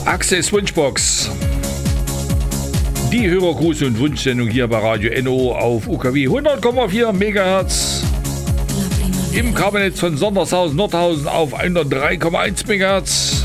Access Wunschbox. Die Hörergruß- und Wunschsendung hier bei Radio NO auf UKW 100,4 MHz. Im Kabelnetz von Sondershausen, Nordhausen auf 103,1 MHz.